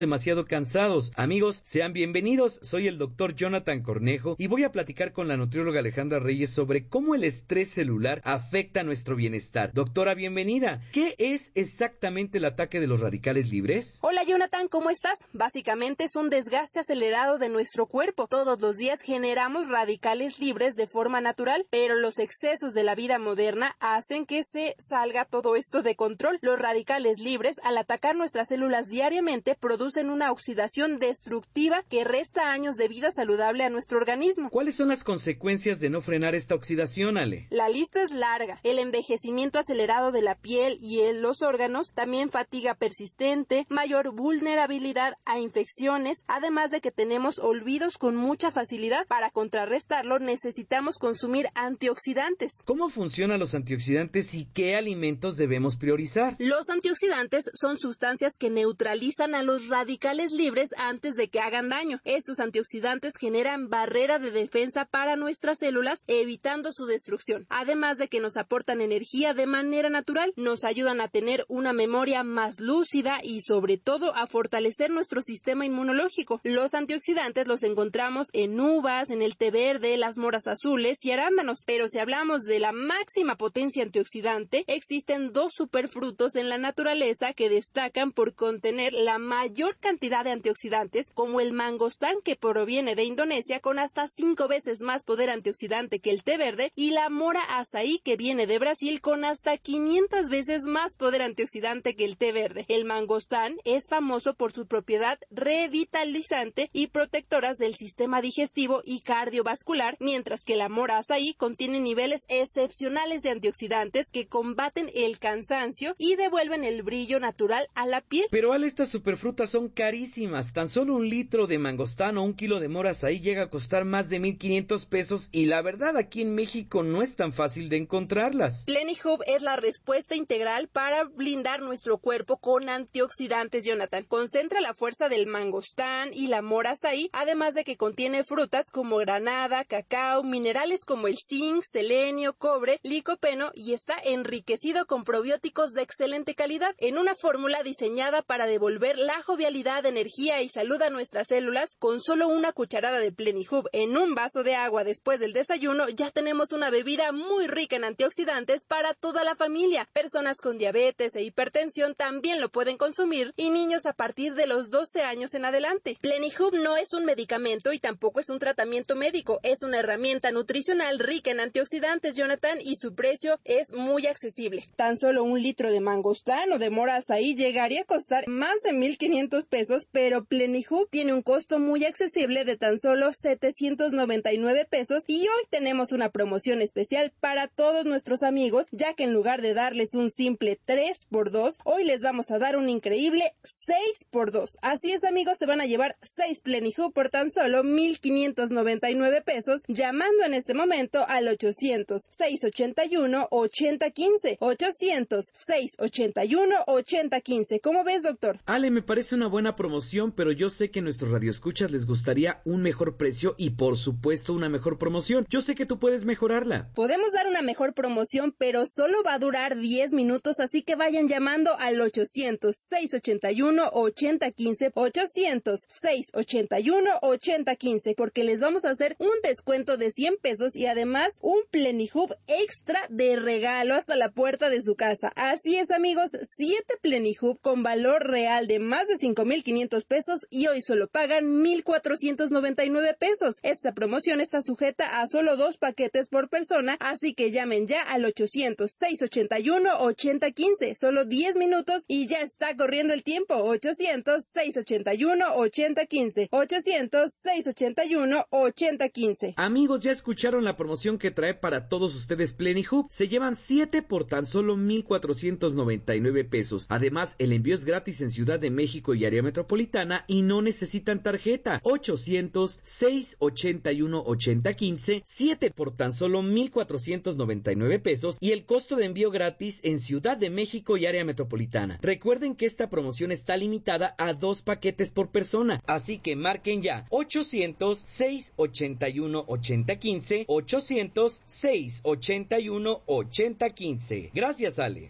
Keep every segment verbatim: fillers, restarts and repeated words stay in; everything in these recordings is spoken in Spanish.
demasiado cansados. Amigos, sean bienvenidos. Soy el doctor Jonathan Cornejo y voy a platicar con la nutrióloga Alejandra Reyes sobre cómo el estrés celular afecta nuestro bienestar. Doctora, bienvenida. ¿Qué es exactamente el ataque de los radicales libres? Hola Jonathan, ¿cómo estás? Básicamente es un desgaste acelerado de nuestro cuerpo. Todos los días generamos radicales libres de forma natural, pero los excesos de la vida moderna hacen que se salga todo esto de control. Los radicales libres, al atacar nuestras células diariamente, producen en una oxidación destructiva que resta años de vida saludable a nuestro organismo. ¿Cuáles son las consecuencias de no frenar esta oxidación, Ale? La lista es larga. El envejecimiento acelerado de la piel y en los órganos, también fatiga persistente, mayor vulnerabilidad a infecciones, además de que tenemos olvidos con mucha facilidad. Para contrarrestarlo necesitamos consumir antioxidantes. ¿Cómo funcionan los antioxidantes y qué alimentos debemos priorizar? Los antioxidantes son sustancias que neutralizan a los radicales libres antes de que hagan daño. Estos antioxidantes generan barrera de defensa para nuestras células, evitando su destrucción. Además de que nos aportan energía de manera natural, nos ayudan a tener una memoria más lúcida y sobre todo a fortalecer nuestro sistema inmunológico. Los antioxidantes los encontramos en uvas, en el té verde, las moras azules y arándanos. Pero si hablamos de la máxima potencia antioxidante, existen dos superfrutos en la naturaleza que destacan por contener la mayor cantidad de antioxidantes, como el mangostán, que proviene de Indonesia con hasta cinco veces más poder antioxidante que el té verde, y la mora azaí, que viene de Brasil con hasta quinientas veces más poder antioxidante que el té verde. El mangostán es famoso por su propiedad revitalizante y protectoras del sistema digestivo y cardiovascular, mientras que la mora azaí contiene niveles excepcionales de antioxidantes que combaten el cansancio y devuelven el brillo natural a la piel. Pero Ale, estas superfrutas son carísimas. Tan solo un litro de mangostán o un kilo de moras ahí llega a costar más de mil quinientos pesos y la verdad aquí en México no es tan fácil de encontrarlas. Plenihub es la respuesta integral para blindar nuestro cuerpo con antioxidantes, Jonathan. Concentra la fuerza del mangostán y la mora azaí, además de que contiene frutas como granada, cacao, minerales como el zinc, selenio, cobre, licopeno y está enriquecido con probióticos de excelente calidad en una fórmula diseñada para devolver la jovialidad, energía y salud a nuestras células. Con solo una cucharada de Plenihub en un vaso de agua después del desayuno, ya tenemos una bebida muy rica en antioxidantes para toda la familia. Personas con diabetes e hipertensión también lo pueden consumir y niños a partir de los doce años en adelante. Plenihub no es un medicamento y tampoco es un tratamiento médico, es una herramienta nutricional rica en antioxidantes, Jonathan, y su precio es muy accesible. Tan solo un litro de mangostán o de mora azaí llegaría a costar más de mil quinientos pesos, pero Plenihub tiene un costo muy accesible de tan solo setecientos noventa y nueve pesos y hoy tenemos una promoción especial para todos nuestros amigos, ya que en lugar de darles un simple tres por dos, hoy les vamos a dar un increíble seis por dos. Así es, amigos, se van a llevar seis Plenihub por tan solo mil quinientos noventa y nueve pesos, llamando en este momento al ochocientos, seiscientos ochenta y uno, ochenta quince, ochocientos, seiscientos ochenta y uno, ochenta quince. ¿Cómo ves, doctor? Ale, me parece una buena promoción, pero yo sé que a nuestros radioescuchas les gustaría un mejor precio y por supuesto una mejor promoción. Yo sé que tú puedes mejorarla. Podemos dar una mejor promoción, pero solo va a durar diez minutos, así que vayan llamando al ochocientos, seiscientos ochenta y uno, ochenta quince, ochocientos, seiscientos ochenta y uno, ochenta quince, porque les vamos a hacer un descuento de cien pesos y además un Plenihub extra de regalo hasta la puerta de su casa. Así es, amigos, siete Plenihub con valor real de más de cinco mil quinientos pesos y hoy solo pagan mil cuatrocientos noventa y nueve pesos. Esta promoción está sujeta a solo dos paquetes por persona, así que llamen ya al ochocientos, seiscientos ochenta y uno, ochenta quince. Solo diez minutos y ya está corriendo el tiempo. ochocientos, seiscientos ochenta y uno, ochenta quince. ochocientos, seiscientos ochenta y uno, ochenta quince. Amigos, ya escucharon la promoción que trae para todos ustedes Plenihub. Se llevan siete por tan solo mil cuatrocientos noventa y nueve pesos. Además, el envío es gratis en Ciudad de México y área metropolitana y no necesitan tarjeta. ochocientos, seiscientos ochenta y uno, ochenta quince, siete por tan solo mil cuatrocientos noventa y nueve pesos y el costo de envío gratis en Ciudad de México y área metropolitana. Recuerden que esta promoción está limitada a dos paquetes por persona, así que marquen ya ochocientos, seiscientos ochenta y uno, ochenta quince, ochocientos, seiscientos ochenta y uno, ochenta quince. Gracias, Ale.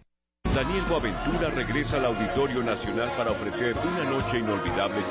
Daniel Boaventura regresa al Auditorio Nacional para ofrecer una noche inolvidable